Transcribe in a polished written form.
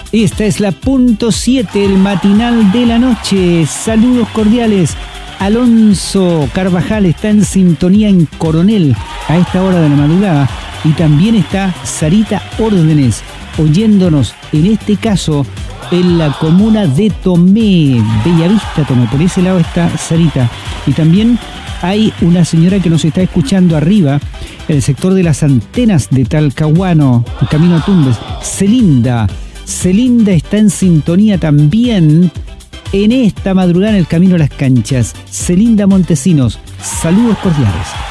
Esta es la punto 7, el matinal de la noche. Saludos cordiales. Alonso Carvajal está en sintonía en Coronel a esta hora de la madrugada. Y también está Sarita Órdenes, oyéndonos, en este caso, en la comuna de Tomé, Bellavista, Tomé. Por ese lado está Sarita. Y también hay una señora que nos está escuchando arriba, en el sector de las antenas de Talcahuano, en camino a Tumbes. Celinda está en sintonía también en esta madrugada en el camino a las canchas. Celinda Montesinos, saludos cordiales.